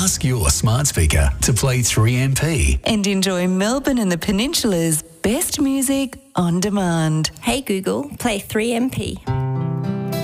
Ask your smart speaker to play 3MP. And enjoy Melbourne and the Peninsula's best music on demand. Hey Google, play 3MP.